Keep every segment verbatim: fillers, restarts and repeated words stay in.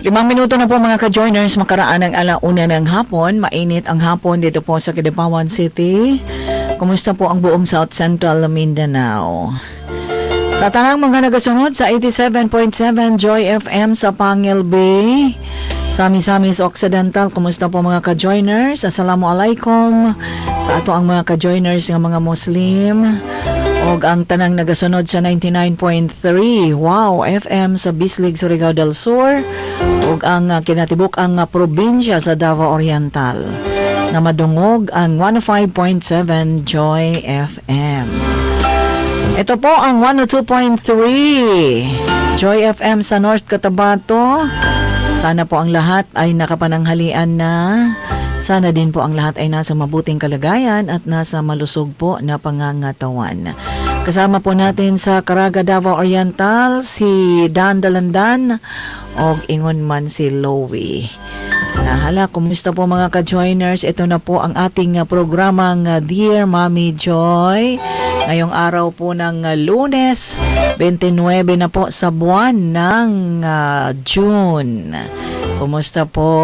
Limang minuto na po mga ka-joiners, makaraan ng alauna ng hapon. Mainit ang hapon dito po sa Kidapawan City. Kumusta po ang buong South Central Mindanao? Sa tanang mga nagasunod sa eighty-seven point seven Joy F M sa Pangil Bay, Sami-Samis Occidental, kumusta po mga ka-joiners? Assalamualaikum sa ato ang mga ka-joiners ng mga Muslim. Og ang tanang nagasunod sa ninety-nine point three Wow F M sa Bislig, Surigao del Sur. Og ang uh, kinatibuk ang uh, probinsya sa Davao Oriental. Na madungog ang one oh five point seven Joy F M. Ito po ang one oh two point three Joy F M sa North Cotabato. Sana po ang lahat ay nakapananghalian na. Sana din po ang lahat ay nasa mabuting kalagayan at nasa malusog po na pangangatawan. Kasama po natin sa Caraga, Davao Oriental si Dan Dalandan o ingon man si Lowy. Nahala, kumusta po mga ka-joiners? Ito na po ang ating programang Dear Mommy Joy. Ngayong araw po ng Lunes, twenty-nine na po sa buwan ng uh, June. Kumusta po?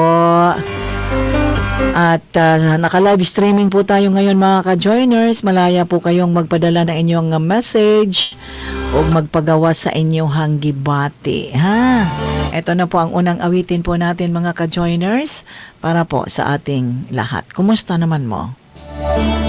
At uh, naka-live streaming po tayo ngayon mga ka-joiners. Malaya po kayong magpadala ng inyong uh, message o magpagawa sa inyong hanggibati. Ha? Ito na po ang unang awitin po natin mga ka-joiners para po sa ating lahat. Kumusta naman mo?